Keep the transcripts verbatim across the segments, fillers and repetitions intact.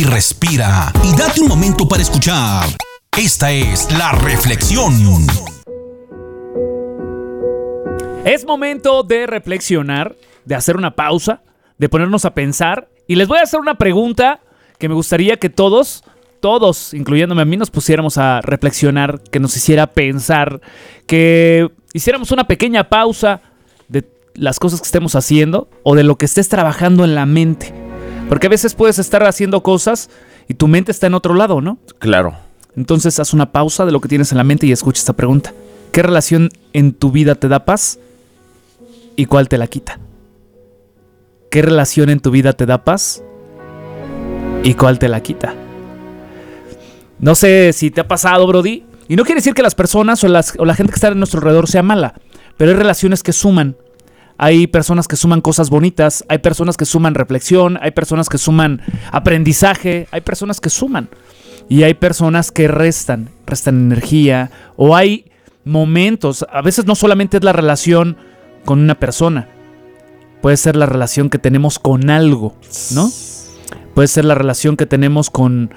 Y respira y date un momento para escuchar. Esta es La Reflexión. Es momento de reflexionar, de hacer una pausa, de ponernos a pensar. Y les voy a hacer una pregunta que me gustaría que todos, todos, incluyéndome a mí, nos pusiéramos a reflexionar, que nos hiciera pensar, que hiciéramos una pequeña pausa de las cosas que estemos haciendo o de lo que estés trabajando en la mente. Porque a veces puedes estar haciendo cosas y tu mente está en otro lado, ¿no? Claro. Entonces haz una pausa de lo que tienes en la mente y escucha esta pregunta. ¿Qué relación en tu vida te da paz y cuál te la quita? ¿Qué relación en tu vida te da paz y cuál te la quita? No sé si te ha pasado, Brody. Y no quiere decir que las personas o, las, o la gente que está a nuestro alrededor sea mala, pero hay relaciones que suman. Hay personas que suman cosas bonitas, hay personas que suman reflexión, hay personas que suman aprendizaje, hay personas que suman. Y hay personas que restan, restan energía. O hay momentos, a veces no solamente es la relación con una persona, puede ser la relación que tenemos con algo, ¿no? Puede ser la relación que tenemos con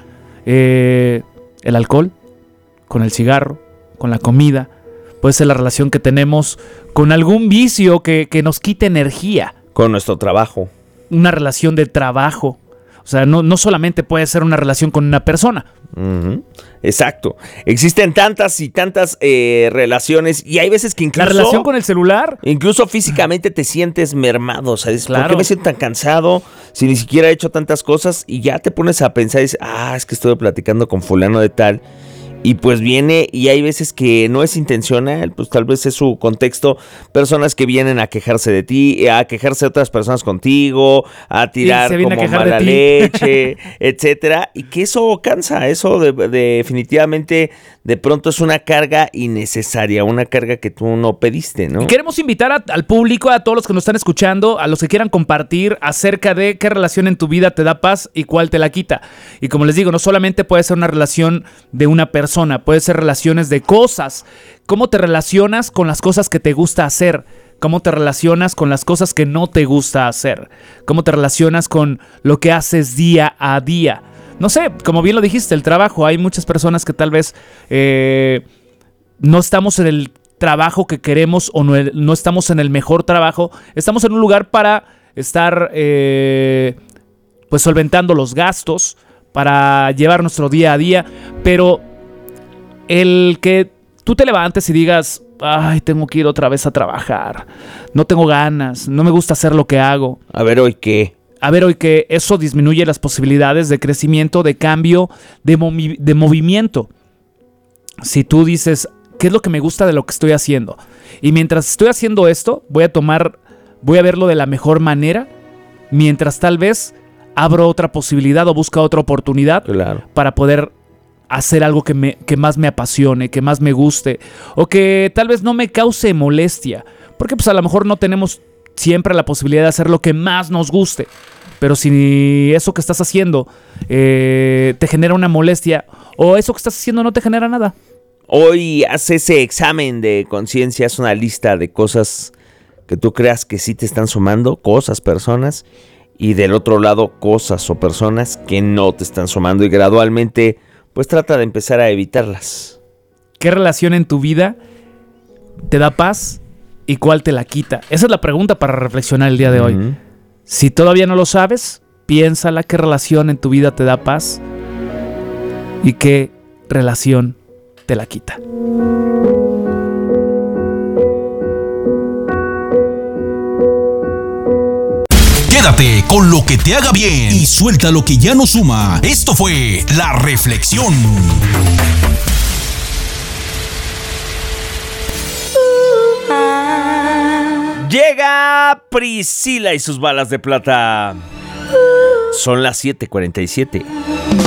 eh, el alcohol, con el cigarro, con la comida. Puede ser la relación que tenemos con algún vicio que, que nos quite energía. Con nuestro trabajo. Una relación de trabajo. O sea, no, no solamente puede ser una relación con una persona. Uh-huh. Exacto. Existen tantas y tantas eh, relaciones y hay veces que incluso... La relación con el celular. Incluso físicamente te sientes mermado. O sea, dices, Claro. ¿por qué me siento tan cansado si ni siquiera he hecho tantas cosas? Y ya te pones a pensar y dices, ah, es que estuve platicando con fulano de tal. Y pues viene, y hay veces que no es intencional, pues tal vez es su contexto, personas que vienen a quejarse de ti, a quejarse de otras personas contigo, a tirar se viene como a quejar mala de ti. leche, etcétera, y que eso cansa, eso de, de, definitivamente de pronto es una carga innecesaria, una carga que tú no pediste, ¿no? Y queremos invitar a, al público, a todos los que nos están escuchando, a los que quieran compartir acerca de qué relación en tu vida te da paz y cuál te la quita. Y como les digo, no solamente puede ser una relación de una persona, puede ser relaciones de cosas. ¿Cómo te relacionas con las cosas que te gusta hacer? ¿Cómo te relacionas con las cosas que no te gusta hacer? ¿Cómo te relacionas con lo que haces día a día? No sé, como bien lo dijiste, el trabajo. Hay muchas personas que tal vez eh, no estamos en el trabajo que queremos o no, no estamos en el mejor trabajo. Estamos en un lugar para estar eh, pues solventando los gastos, para llevar nuestro día a día, pero el que tú te levantes y digas, ay, tengo que ir otra vez a trabajar, no tengo ganas, no me gusta hacer lo que hago. A ver, ¿hoy qué? A ver, hoy que eso disminuye las posibilidades de crecimiento, de cambio, de, movi- de movimiento. Si tú dices, ¿qué es lo que me gusta de lo que estoy haciendo? Y mientras estoy haciendo esto, voy a tomar, voy a verlo de la mejor manera, mientras tal vez abro otra posibilidad o busco otra oportunidad Claro. para poder hacer algo que, me, que más me apasione, que más me guste, o que tal vez no me cause molestia, porque pues a lo mejor no tenemos siempre la posibilidad de hacer lo que más nos guste, pero si eso que estás haciendo eh, te genera una molestia, o eso que estás haciendo no te genera nada. Hoy haz ese examen de conciencia, haz una lista de cosas que tú creas que sí te están sumando, cosas, personas, y del otro lado cosas o personas que no te están sumando, y gradualmente pues trata de empezar a evitarlas. ¿Qué relación en tu vida te da paz y cuál te la quita? Esa es la pregunta para reflexionar el día de hoy. Uh-huh. Si todavía no lo sabes, piénsala, qué relación en tu vida te da paz y qué relación te la quita. Quédate con lo que te haga bien y suelta lo que ya no suma. Esto fue La Reflexión. Llega Priscila y sus balas de plata. Son las siete cuarenta y siete.